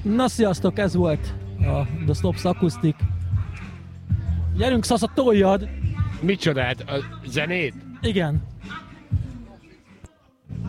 Na sziasztok, ez volt a The Stops Acoustic. Gyerünk, Szasza, toljad! Micsodát? A zenét? Igen.